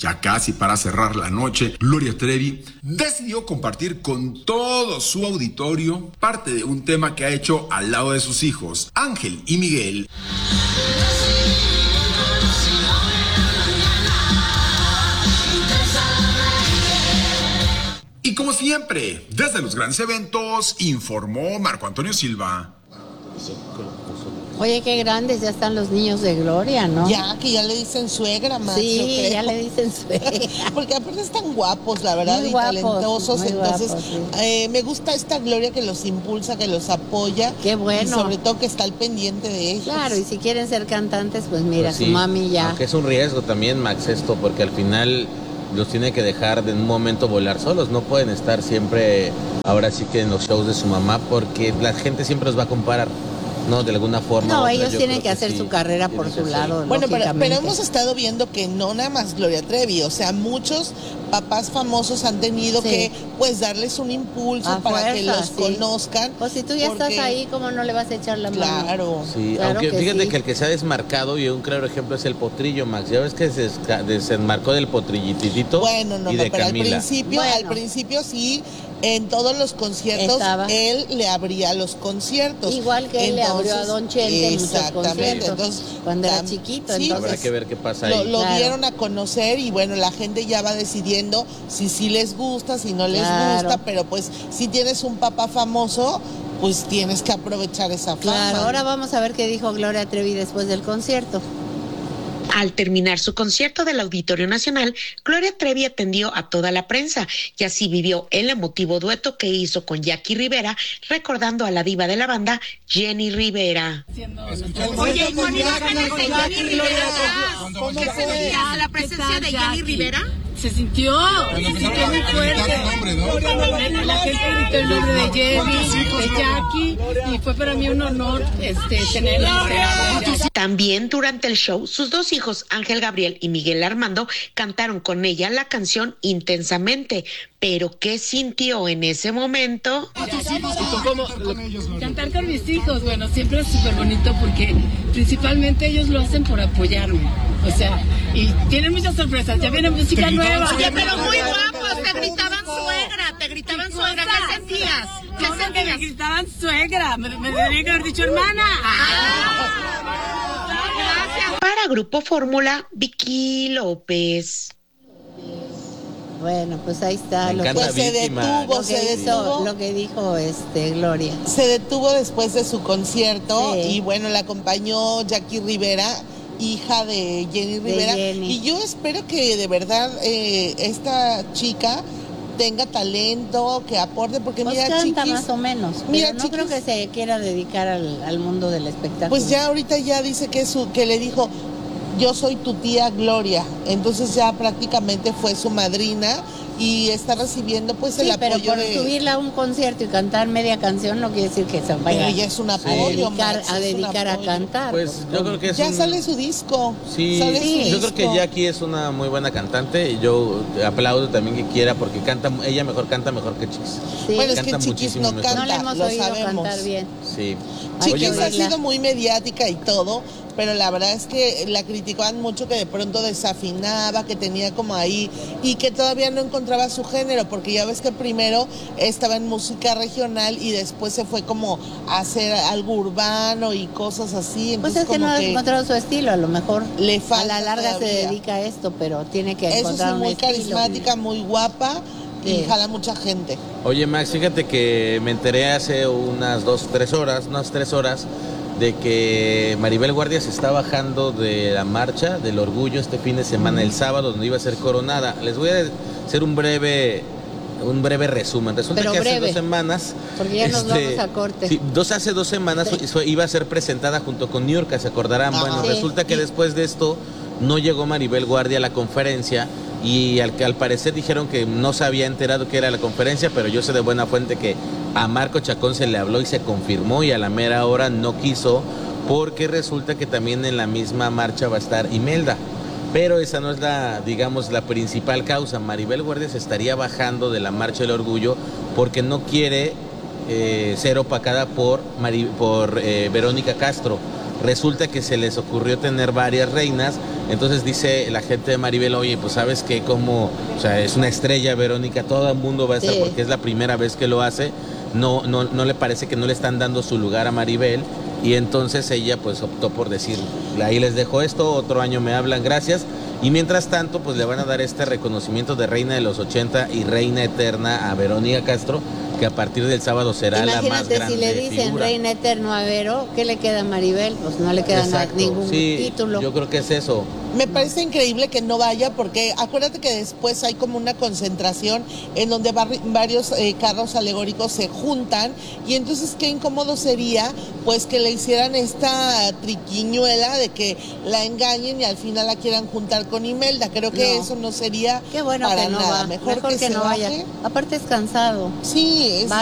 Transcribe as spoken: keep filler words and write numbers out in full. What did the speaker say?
Ya casi para cerrar la noche, Gloria Trevi decidió compartir con todo su auditorio parte de un tema que ha hecho al lado de sus hijos, Ángel y Miguel. Y como siempre, desde los grandes eventos, informó Marco Antonio Silva. Oye, qué grandes ya están los niños de Gloria, ¿no? Ya, que ya le dicen suegra, más. Sí, ya le dicen suegra. Porque aparte están guapos, la verdad, muy y guapos, talentosos. muy Entonces, guapos, sí. eh, me gusta esta Gloria que los impulsa, que los apoya. Qué bueno. Y sobre todo que está al pendiente de ellos. Claro, y si quieren ser cantantes, pues mira, Pues sí, su mami ya. Aunque es un riesgo también, Max, esto, porque al final los tiene que dejar de un momento volar solos. No pueden estar siempre, ahora sí que en los shows de su mamá, porque la gente siempre los va a comparar. No, de alguna forma. No, otra, ellos tienen que, que hacer sí, su carrera por su lado. Bueno, pero, pero hemos estado viendo que no nada más Gloria Trevi, o sea, muchos papás famosos han tenido sí. que pues darles un impulso a para fuerza, que los sí. conozcan. Pues si tú ya porque... estás ahí, ¿cómo no le vas a echar la mano? Claro. Sí, claro aunque que fíjate sí. que el que se ha desmarcado y un claro ejemplo es el Potrillo, Max. Ya ves que se desmarcó del Potrillitito. Bueno, no, y no, de pero Camila. al principio, bueno. al principio sí. En todos los conciertos, Estaba. él le abría los conciertos. Igual que él entonces, le abrió a Don Chente en muchos conciertos, entonces, cuando era chiquito. Sí, entonces, habrá que ver qué pasa ahí. Lo, lo claro. dieron a conocer y bueno, la gente ya va decidiendo si sí les gusta, si no les claro. gusta, pero pues si tienes un papá famoso, pues tienes que aprovechar esa fama. Claro, ahora vamos a ver qué dijo Gloria Trevi después del concierto. Al terminar su concierto del Auditorio Nacional, Gloria Trevi atendió a toda la prensa y así vivió el emotivo dueto que hizo con Jackie Rivera, recordando a la diva de la banda, Jenny Rivera. Oye, con imágenes de Jenny Rivera, ¿cómo fue la presencia de Jenny Rivera? Se sintió, se sintió muy fuerte. La gente gritó el nombre de Jenny, de Jackie, y fue para mí un honor este, tenerla. También durante el show, sus dos hijos, Ángel Gabriel y Miguel Armando, cantaron con ella la canción Intensamente. Pero, ¿qué sintió en ese momento? ¿Cómo? Cantar con mis hijos, bueno, siempre es súper bonito porque principalmente ellos lo hacen por apoyarme. O sea, y tienen muchas sorpresas, ya viene música nueva. Oye, pero muy guapos, te gritaban suegra, te gritaban suegra, ¿qué sentías? ¿Qué ¿Cómo sentías? que me gritaban suegra? Me, me debería que haber dicho hermana. Gracias. Para Grupo Fórmula, Vicky López. Bueno, pues ahí está. Me lo encanta que se detuvo, lo se que detuvo. Hizo, lo que dijo este Gloria. Se detuvo después de su concierto sí. y bueno, la acompañó Jackie Rivera, hija de Jenny Rivera. De Jenny. Y yo espero que de verdad eh, esta chica tenga talento, que aporte, porque pues mira, canta Chiquis, más o menos, mira, pero no Chiquis, creo que se quiera dedicar al, al mundo del espectáculo. Pues ya ahorita ya dice que su, que le dijo, yo soy tu tía Gloria, entonces ya prácticamente fue su madrina y está recibiendo pues sí, el apoyo pero por de... subirla a un concierto y cantar media canción no quiere decir que se vaya pero ya es un apoyo, a dedicar, Max, a, es dedicar a cantar. Pues yo creo que es ya un... sale su disco. Sí, sale sí. su Yo disco. creo que Jackie es una muy buena cantante y yo aplaudo también que quiera porque canta, ella mejor canta mejor que Chiquis. Sí. Bueno, es Canta que Chiquis muchísimo no mejor. canta, no le hemos lo oído sabemos. cantar bien. Sí. Chiquis Oye, ha sido muy mediática y todo, pero la verdad es que la criticaban mucho que de pronto desafinaba, que tenía como ahí y que todavía no encontraba su género, porque ya ves que primero estaba en música regional y después se fue como a hacer algo urbano y cosas así. Pues Entonces, es que como no ha que encontrado su estilo, a lo mejor le a falta la larga todavía. se dedica a esto, pero tiene que Eso encontrar sí, un muy estilo. carismática, muy guapa y Sí. jala mucha gente. Oye, Max, fíjate que me enteré hace unas dos, tres horas, unas tres horas, de que Maribel Guardia se está bajando de la marcha del orgullo este fin de semana, el sábado, donde iba a ser coronada. Les voy a hacer un breve, un breve resumen. Resulta Pero que breve, hace dos semanas... porque ya nos vamos a corte. Sí, dos, hace dos semanas Sí. fue- iba a ser presentada junto con Niurka, se acordarán. Ah, bueno, sí. resulta que después de esto no llegó Maribel Guardia a la conferencia y al, al parecer dijeron que no se había enterado que era la conferencia, pero yo sé de buena fuente que a Marco Chacón se le habló y se confirmó y a la mera hora no quiso, porque resulta que también en la misma marcha va a estar Imelda. Pero esa no es la, digamos, la principal causa. Maribel Guardia se estaría bajando de la Marcha del Orgullo porque no quiere eh, ser opacada por, Mari, por eh, Verónica Castro. Resulta que se les ocurrió tener varias reinas Entonces dice la gente de Maribel, oye, pues sabes que como, o sea, es una estrella Verónica, todo el mundo va a estar sí. porque es la primera vez que lo hace, no, no, no le parece que no le están dando su lugar a Maribel, y entonces ella pues optó por decir, ahí les dejo esto, otro año me hablan, gracias. Y mientras tanto, pues le van a dar este reconocimiento de Reina de los ochenta y Reina Eterna a Verónica Castro, que a partir del sábado será Imagínate la más grande si le dicen figura. Reina Eterna a Vero, ¿qué le queda a Maribel? Pues no le queda nada, ningún sí, título. Yo creo que es eso. Me parece increíble que no vaya porque acuérdate que después hay como una concentración en donde varios eh, carros alegóricos se juntan y entonces qué incómodo sería pues que le hicieran esta triquiñuela de que la engañen y al final la quieran juntar con Imelda. Creo que no. eso no sería qué bueno para que no nada. va. Mejor, Mejor que, que se no baje. vaya. Aparte es cansado. Sí, es